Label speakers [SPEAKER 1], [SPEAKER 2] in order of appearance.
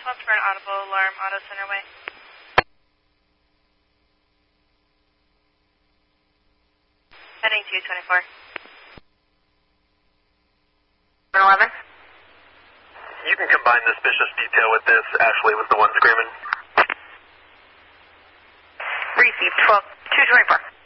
[SPEAKER 1] response for an audible alarm, Auto Center Way. Heading 224.
[SPEAKER 2] 11.
[SPEAKER 3] You can combine the suspicious detail with this. Ashley was the one screaming.
[SPEAKER 2] Received 12, 224.